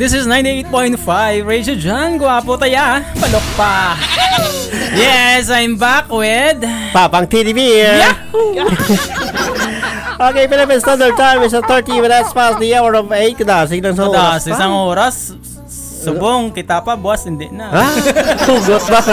This is 98.5 Radio John. Guwapo taya. Palok pa. Yes, I'm back with Papang TDB. Yahoo! Okay, Philippine Standard Time is 30 minutes past the hour of 8. Kadasig ng sa oras pa. Isang oras. Subong, kita pa, boss, hindi na. Ha? Hugot ba?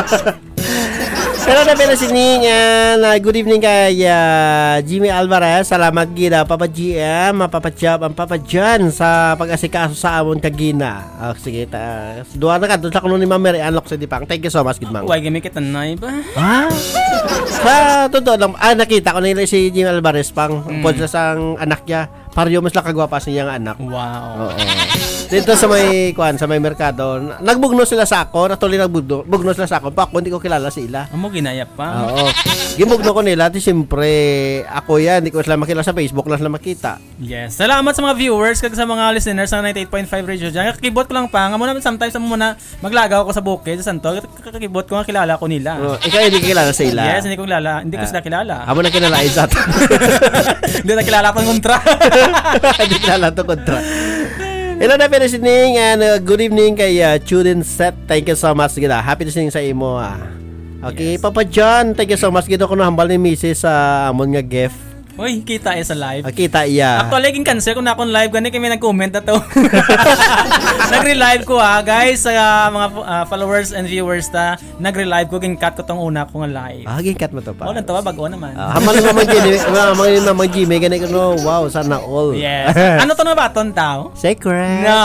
Pero na pala siningan. Good evening kay Jimmy Alvarez. Salamat gina Papa GM, Papa Jab, ang Papa Jan sa pag-asikaso sa amon kagina. Sige, duha na ka doon sa kuno ni Ma'am Mary Unlock sa Dipang. Thank you so much, good ma'am. Huwag kami kita na iba. Ha? Sa totoo lang, nakita ko nila si Jimmy Alvarez pang podcast ang anak niya. Pareho mas nakagwapa siya ang anak. Wow. Oo. Dito sa may merkado, nagbugno sila sa ako, natuloy nagbugno sila sa ako, pa ako hindi ko kilala sila. Amo ginayap pa. Oo. Gimugno ko nila, di siyempre ako yan, hindi ko sila makilala sa Facebook, lang sila makita. Yes. Salamat sa mga viewers kag sa mga listeners ng 98.5 Radio John. Kakibot ko lang pa, nga muna sometimes muna maglagaw ako sa bukid sa Santo. Kakibot ko nga kilala ko nila. Ikaw hindi kilala sa ila. Yes, hindi ko sila kilala. Amo na kilala isa. Hindi na kilala pang kontra. Hindi kilala to kontra. Hello na listening and good evening kay Chudin Set. Thank you so much gida. Happy listening sa imo. Okay, yes. Papa John, thank you so much gida ko na hambal ni Mrs. sa amon nga gift. Uy, kita sa live. Kita iya. Actually, laging cancel kung na akong live gani kami nag-comment na to. Nagre-live ko guys sa mga followers and viewers ta. Nagre-live ko ging cut ko tong una kong live. Ging cut mo to pa. Wala to bago naman. Hamal na mga Jimmy gani ko no. Wow, sana all. Yes. Ano to na baton tao? Secret. No.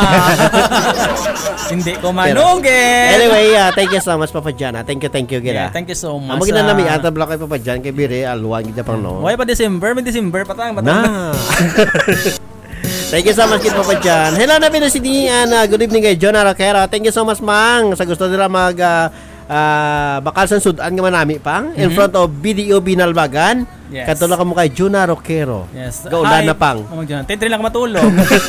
Hindi ko manugin. Anyway, thank you so much Papa John. Thank you gida. Yeah, thank you so much. Amo ginanami ata block kay Papa John kay Bire alwan gida pang no. Why pa December patang. Na. Thank you so much kid Papa John. Hello na pinasinian. Good evening kay John Arroquera. Thank you so much mang sa gusto nila mag bakal sa sudan nga manami pang in front of BDO Binalbagan. Yes. Katulad ka mo kay John Arroquero. Yes. Gaulan na pang. Tentry lang matulog.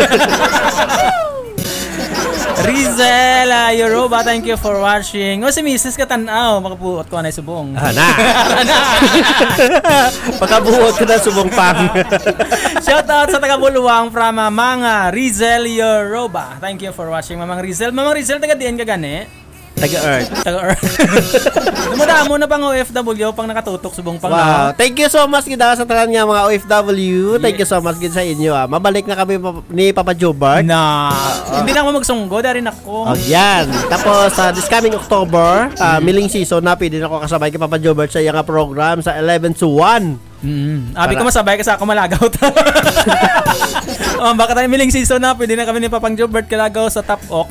Rizel Yoruba, thank you for watching. Si Mrs. Katanaw, makabuot ko na subong. Na. Pagkabuot ko na subong pang. Shout out sa taga-Buluwang from mga Rizel Yoruba. Thank you for watching, Mamang Rizel. Mamang Rizel, taga-diyan ka gani? Taga-Earth. Dumadamo na pang OFW pang nakatutok subong pang. Wow. Thank you so much gida sa tanan nga mga OFW. Thank you so much gid sa inyo. Mabalik na kami ni Papa Jobart. Hindi na ako magsunggo, dari na ako. Yan. Tapos this coming October, milling season na pwede na ako kasabay kay Papa Jobart sa iyang program sa 11 to 1. Abi ko masabay ka sa ako malagaw ta. Baka tayo milling season na pwede na kami ni Papang Jobart kalagaw sa Top Ok.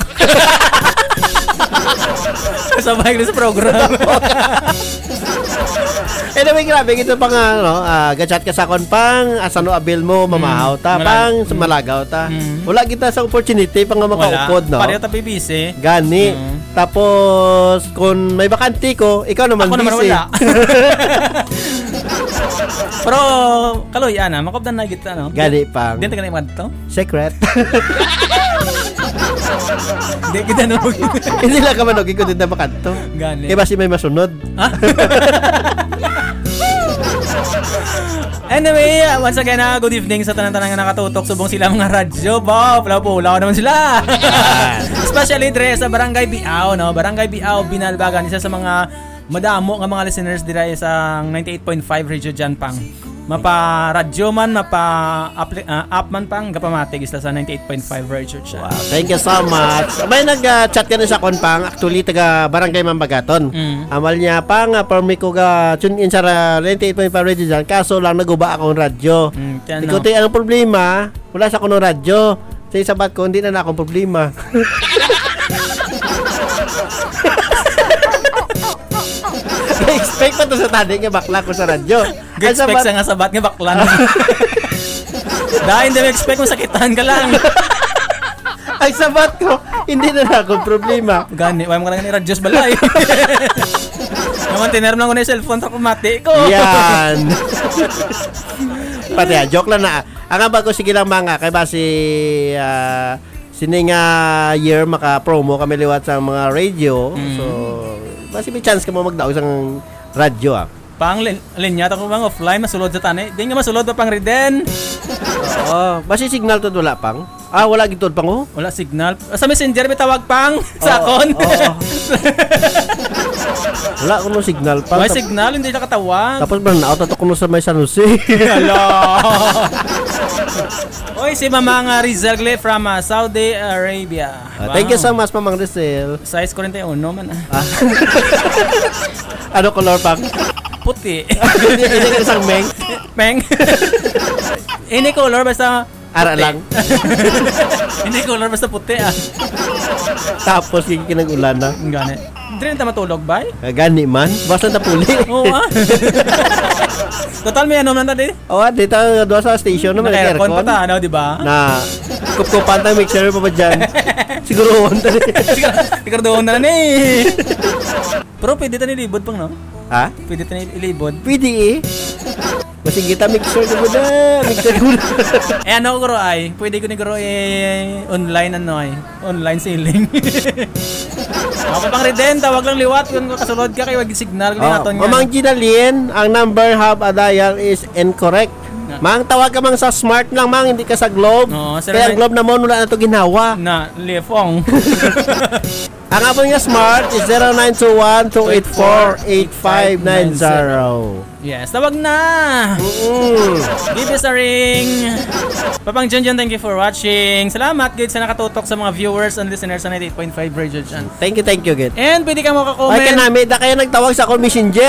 Sabay ko sa program. Anyway, grabe ito pang gachat ka sa kon pang asano abil mo mamahaw ta pang malagaw ta. Wala kita sa opportunity pang makaupod no. Pareho ta busy. Gani. Tapos kung may bakanti ko, ikaw naman ako busy. Naman wala. Pero kaloy ana, makabdan na kita no. Gani pang. Dito ka na to? Secret. Hindi kita no. Hindi lang ka manog ko din na makanto. Gani. Kaya basi may masunod. Anyway, once again, good evening sa tanan-tanan nga nakatutok subong sila mga radyo. Pulaw naman sila. Especially dre sa Barangay Biao, no? Barangay Biao, Binalbagan, isa sa mga madamo nga mga listeners dira sa 98.5 Radio John pang. Mapa radyo man, mapa app man pang gapamatig isla sa 98.5 Radio John. Wow, thank you so much. May nag-chat ka na sa kon pang, actually taga Barangay Mambagaton. Amal niya pang permi ko ga tune in sa 98.5 Radio John, kaso lang naguba akong radyo. Ikuti ang problema, wala sa kuno radyo. Sa isabat ko hindi na akong problema. Expect pa to sa tadi nga bakla ko sa radyo. Expect sa nga sabat nga bakla. Dahil hindi expect mo sakitan ka lang. Ay sabat ko, hindi na akong problema. Gani, wala mo ka lang ni radyos balay. Naman tineram lang ko na yung cellphone sa kumati ko. Yan. Pati joke lang na. Ang bago sige lang mga kay basi sining year maka-promo kami liwat sa mga radio. So basi may chance ka mo magdaog sang radyo Pang linya to ko bang offline masulod sa tani. Di nga masulod pa pang Riden. Oo. Basi signal to wala pang. Wala gitod pang oh. Wala signal. Sa messenger may tawag pang sa akon. Oo. Wala kuno signal pang. May signal hindi nakatawag. Tapos burnout ato kuno sa may San Jose. Hello. Oy, si Mamang Rizal Gle from Saudi Arabia. Thank you so much, Mamang Rizal. Size 41 man. Ano color pang? Puti. Hindi ka isang meng. Meng. Ini color basta Ara lang. Hindi color basta puti Tapos kinag-ulan na. Gani. Hindi rin matulog bay? Gani man. Basta napuli. Oo Total may ano man tadi? Dito doon sa station naman. Naka-aircon pa ta, ano, di ba? Na kup-kupan tayo mixer pa dyan. Siguro on tadi. Siguro doon na eh. Pero pwede tayo nilibod pang, no? Ha? Pwede tayo ilibod. Pwede eh. Kasi kita mixer ko na. Mixer ko na. Ano ko ay? Pwede ko ni guro online online selling. Ako pang Reden, tawag lang liwat kung kasulod ka kay wag signal ko naton nga. Mamang Ginalien, ang number have a dial is incorrect. Mang tawag ka mang sa smart lang mang hindi ka sa Globe. Kaya ang Globe naman wala na to ginawa. Na lefong. Ang apon nga smart is 0921-284-8590. Yes, tawag na. Give us a ring. Papang John, thank you for watching. Salamat guys sa nakatutok sa mga viewers and listeners sa 98.5 Radio John. Thank you good. And pwede ka makakomment. Ay kanami, da kaya nagtawag sa akong messenger.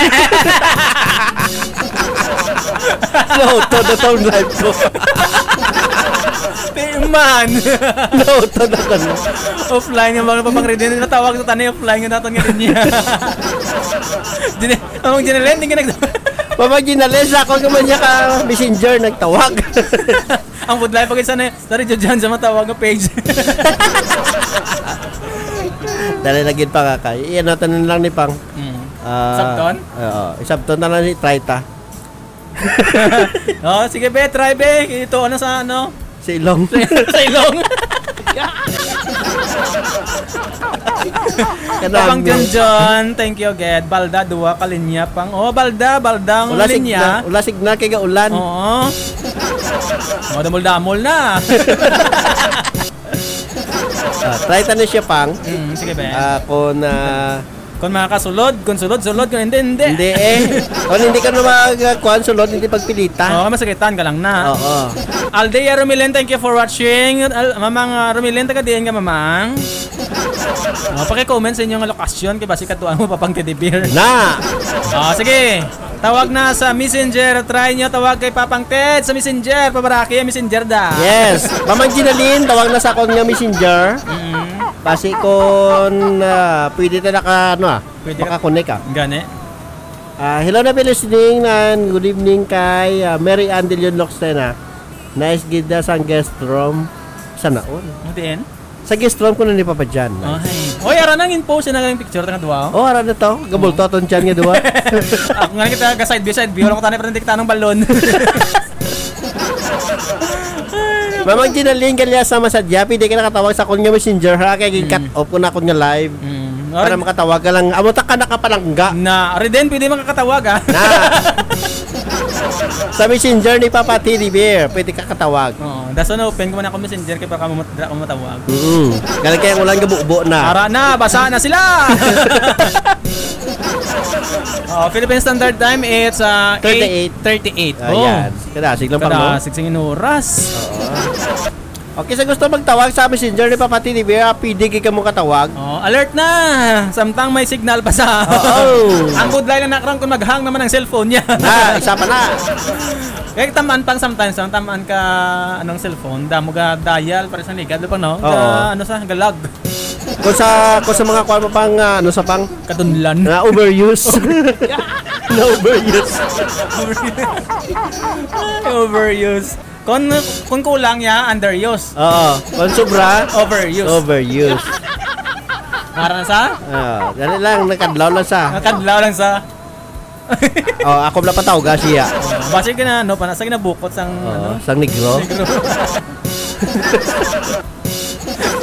No, to live ko. Man. No, to na ko. Offline yung mga papang Reden. Natawag sa tanay offline yung naton nga rin niya. Amang Ginalen, hindi ka nagtawag. Papag Ginalen, sa ako naman niya ka messenger nagtawag. Ang budlay pag isa na Radio John sa matawag na page. Dali lagin pa ka. Iyan natin lang ni Pang. Sabton? Oo, isabton na lang ni Traita. Sige be, try be. Ito ano sa ano? Sa ilong. Sa ilong. Papang John, thank you again. Balda, duwa ka linya pang. Baldang linya. Wala signal kay ulan. Oo. Damol na. Try ta na siya Pang. Sige be. Kung makakasulod, kung sulod, kung hindi. Hindi eh. Kung hindi ka na magkuhan, sulod, hindi pagpilita. Masakitan ka lang na. Oo. Aldea Romilen, thank you for watching. Mamang Romilen, taga-diyan ka, mamang. Paki-comment sa inyong lokasyon, kaya basi katuan mo papang teddy bear. Na! Sige. Tawag na sa Messenger. Try nyo tawag kay Papang Ted sa Messenger. Pabaraki, Messenger da. Yes. Mamang Ginalin, tawag na sa akong nga Messenger. Basi kung pwede tayo makakonek ka. Gani. Hello na listening and good evening kay Mary Ann de Leon Loxtena. Nice gida sa guest room. Sana all. Mutiin? Sa guest room ko na ni Papa Jan. Oy, ara nang in-post na yung picture tanga duwa. Ara na to. Gabulto ton Jan nga duwa. Ako nga kita ka side view. Wala ko tanay pero hindi kita ng balon. Mamang Ginalin kalya sa masadya, pwede ka nakatawag sa akong nga messenger ha, kaya cut off ko na akong nga live. Para makatawag ka lang, amutak ka nakapalangga. Na, Reden, pwede makakatawag ha? Na. Sa messenger ni Papa Teddy Bear, pwede ka katawag. Daso na open ko man ako messenger kaya baka matawag. Galing kaya ulan gabubo na. Ara na, basa na sila! Philippine Standard Time, it's 8:38. Ayan. Kadasig lang pang no? Kadasig singin oras. Okay, sa gusto magtawag sa messenger ni Papa Teddy Bear, pwede ka mo katawag. Alert na! Samtang may signal pa sa... Ang good line na nakarang kung maghang naman ang cellphone niya. Isa pa na. Kaya tamaan pang sometimes, tamaan ka anong cellphone, damo ga dial para sa ligad pa no? Ano sa galag. Kung sa mga kuwan mo pang sa pang kadunlan na overuse. Na overuse. Overuse. Kung kulang ya, underuse. Kung sobra, overuse. Para na sa? Dali lang, nakadlaw lang sa. Ako na patawag siya. Basi ka na, sa ginabukot sang sang negro.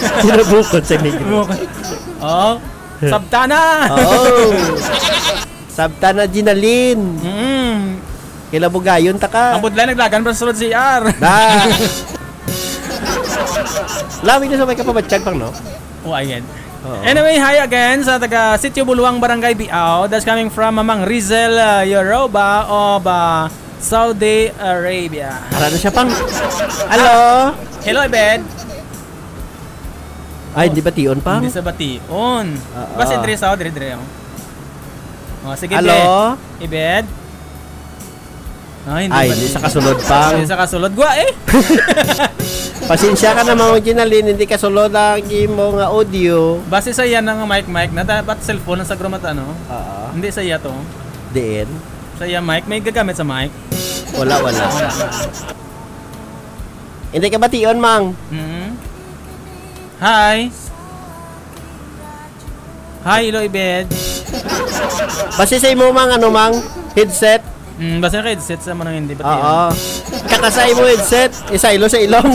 Ginabukot sa negro. Sabtana! Sabta na Ginalin. Kilabugayon ta ka. Ang budlay naglagan pa sa sulod CR. Da. Lami na sa may kapabatsyag pang, no? Oh, ayan. Oo. Anyway, hi again sa taga Sitio Buluang, Barangay Biao. That's coming from Mamang Rizel Yoruba of Saudi Arabia. Para na siya pang. Hello. Hello, Ibed. Ay, hindi ba tion pang? Hindi sa Bation. Basta dire sa dire. Oh, sige, Hello. Ibed. Ay, hindi sa kasulod pang. Hindi sa kasulod. Gwa eh. Pasensya ka na mga Ginalin, hindi kasulod ang imo nga audio. Base sa iya ng mic na dapat cellphone ang sa grumat ano. Oo. Hindi sa iya to. Diin. Sa iya mic, may gagamit sa mic. Wala. Hindi ka ba tion, mang? Hi. Hi, hello, Ibed. Basta sa imo mang ano mang headset. Basta ka headset sa mga hindi ba? Oo. Kakasay mo headset, isa ilo sa ilong.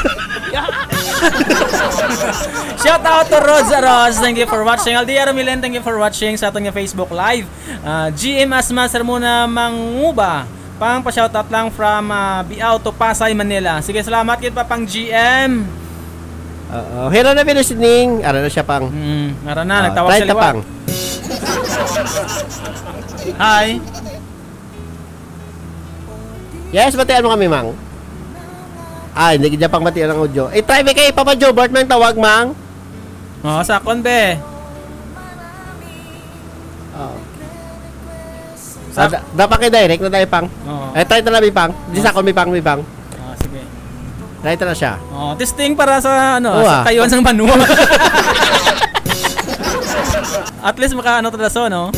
Shout out to Rods Aros. Thank you for watching. Aldia Romilen, thank you for watching sa ating Facebook Live. GM Asma Sermona Manguba. Pang pa-shoutout lang from Biao to Pasay, Manila. Sige, salamat kit pa pang GM. Oo. Hello na listening. Ara na siya pang. Ara na, nagtawag sila pang. Hi. Yes, batian mo kami, mang. Hindi kita pang batian ng audio. Try me kay Papa Joe Bart mang tawag, mang. Sakon be. Dapat kay direct na tayo, pang. Try na lang, pang. Di sakon, may pang. Sige. Try na siya. Testing para sa sa kayon ng manuwa. At least maka talaso, no?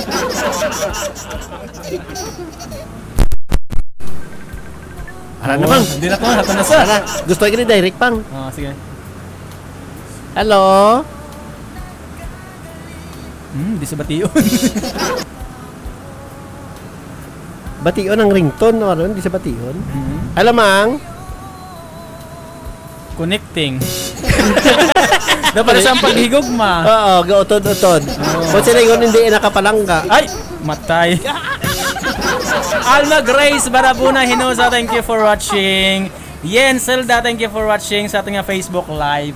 Ara na, pang. Hindi na ko, natanaso. Gusto ko direct, pang. Sige. Hello? Di sa Bation. Bation ang ringtone, no? Di sa Bation. Hello, mang. Connecting. Dapat siyang paghigugma. Oo, gautod-utod. Kung sila yun, hindi nakapalangga. Ay! Matay. Alma Grace Barabuna Hinosa, thank you for watching. Yen Zelda, thank you for watching sa ating Facebook Live.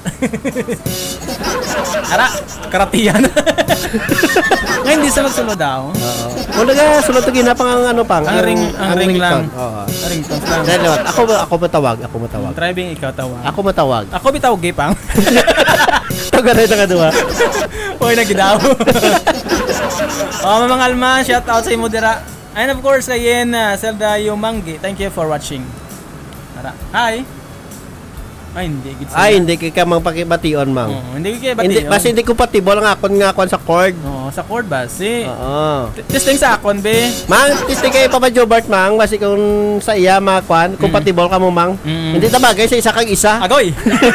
Ara, karatiyan. Ngayon di sa magsunod daw. Kung naga, sunod to ginapang ang ano pang. Ang ring lang. Oo. Ang ringtone lang. Dahil ako matawag. Driving, ikaw tawag. Ako matawag. Ako bitawag gay pang. Tagaray na kadua. Hoy, nagidaw. Mga Alma, shout out sa imo dira. And of course, kayen Zelda Yumanggi. Thank you for watching. Tara. Hi. Hindi ka mang pakibation, mang. Hindi ka bation. Basta hindi compatible ang akon sa chord. Sa chord ba? Oo. Testing sa akon, be. Mang, testing kayo Papa Jobart, mang. Basta kung sa iya, makwan, compatible ka mo, mang. Hindi tabagay sa isa kang isa. Agoy!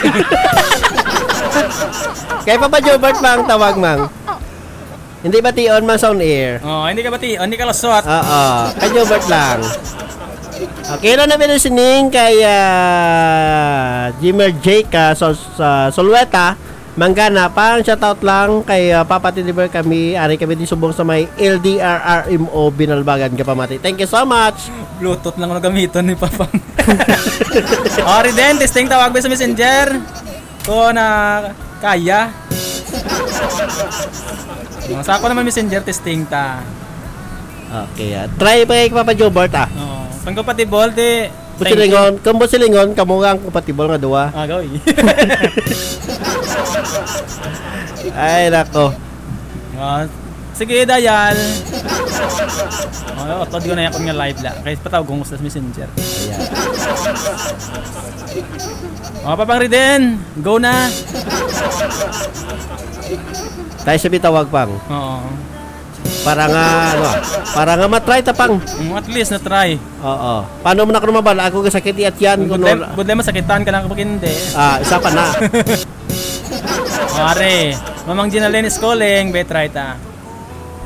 Kay Papa Jobart, mang, tawag, mang. Hindi bation, mang, sound air. Hindi ka bation. Hindi ka lasot. Oo. Kay Jobart lang. Okay, na listening kay Jimmer Jake sa Solweta, Manggana. Pang shoutout lang kay Papa Deliver kami. Ari kami di subong sa may LDRRMO Binalbagan Kapamati. Thank you so much. Bluetooth lang ako gamiton ni Papa. Ori din, testing tawag ba sa Messenger? Kung kaya. Sa ako naman Messenger testing ta. Okay, try pa kay Papa Jobart Pang compatible di kung silingon kamugang compatible nga duwa. Agoy. Ay nako. Sige Dayal. Otod ko na yakon nga live la. Kaya patawag ko sa Messenger. Ayan. Papang Riden, go na. Tayo sa bitawag pang. Oo. Para nga matry ta pang. At least na try. Oo. Paano mo na kumabal? Ako kasakit at yan. Budlay masakitan ka lang kapag hindi. Isa pa na. Mare, Mamang Ginalyn is calling. Bet try ta.